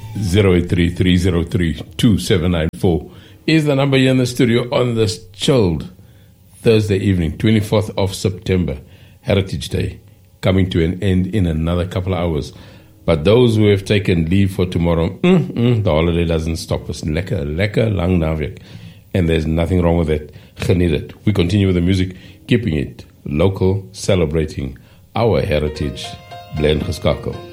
083-303-2794 is the number here in the studio on this chilled Thursday evening, 24th of September, Heritage Day, coming to an end in another couple of hours. But those who have taken leave for tomorrow, the holiday doesn't stop us. Lekker lang naweek. And there's nothing wrong with that. Geniet it. We continue with the music, keeping it local, celebrating our heritage. Bly ingeskakel.